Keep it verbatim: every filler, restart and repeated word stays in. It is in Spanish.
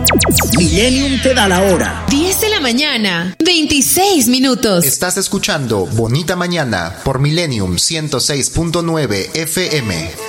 Millennium te da la hora. diez de la mañana, veintiséis minutos. Estás escuchando Bonita Mañana por Millennium ciento seis punto nueve F M.